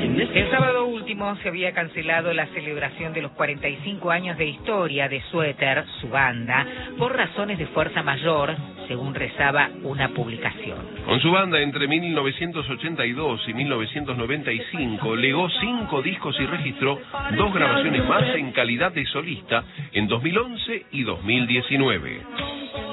El sábado último se había cancelado la celebración de los 45 años de historia de Suéter, su banda, por razones de fuerza mayor, según rezaba una publicación. Con su banda entre 1982 y 1995 legó 5 discos y registró 2 grabaciones más en calidad de solista en 2011 y 2019.